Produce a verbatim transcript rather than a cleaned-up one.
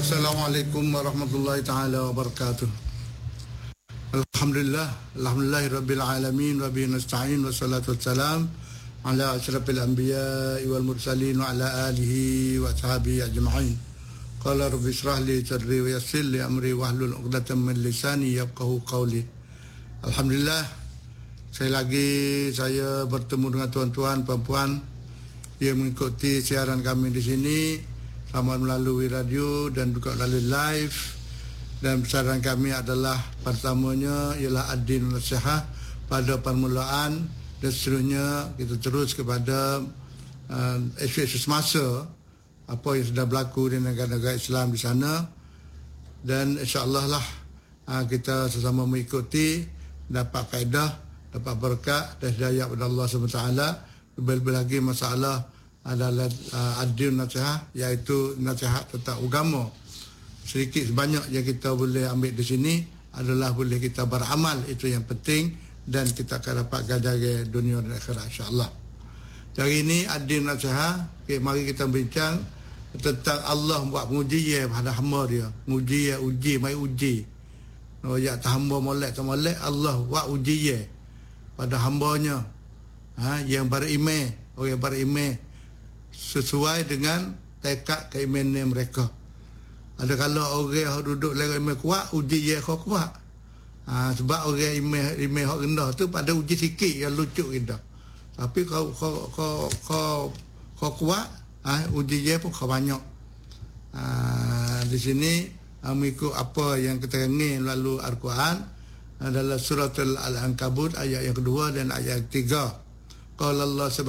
Assalamualaikum warahmatullahi taala wabarakatuh. Alhamdulillah, alhamdulillahirabbil alamin wa bihi nasta'in wassalatu wassalam ala asyrafil anbiya'i wal mursalin wa ala alihi wa sahbihi ajma'in. Qala rabbi shrah li sadri wa yassir li amri wahlul 'uqdatam min lisani yafqahu qawli. Alhamdulillah, sekali lagi saya bertemu dengan tuan-tuan, puan-puan yang mengikuti siaran kami di sini sama melalui radio dan juga melalui live. Dan pesanan kami adalah pertamanya ialah ad-din nasihat pada permulaan dan seterusnya kita terus kepada uh, isu-isu semasa apa yang sudah berlaku di negara-negara Islam di sana, dan insya-Allah lah uh, kita sesama mengikuti dapat faedah, dapat berkat dan hidayah pada Allah Subhanahu Wa Taala. Lebih-lebih lagi masalah adalah uh, ad-din nasihat, iaitu nasihat tentang agama. Sedikit sebanyak yang kita boleh ambil di sini adalah boleh kita beramal, itu yang penting, dan kita akan dapat ganjaran dunia dan akhirat insya-Allah. Hari ini ad-din nasihat, okay, mari kita bincang tentang Allah buat pengujian pada hamba dia. Uji ya uji, mai uji. Oh ya hamba molek tak molek, Allah buat ujian pada hambanya. Ha, yang beriman, orang yang beriman sesuai dengan tekad keimanan mereka. Ada kalau orang yang duduk lagi iman kuat, uji dia kau kuat. Ha, sebab orang iman iman hak rendah tu pada uji sikit yang lucu kita. Tapi kau kau kau kau, kau kuat, ha, uji dia pun kau banyak. Ha, di sini mengikut apa yang keterangan lalu Al-Quran adalah surah Al-Ankabut ayat yang kedua dan ayat yang ketiga. Qala Allah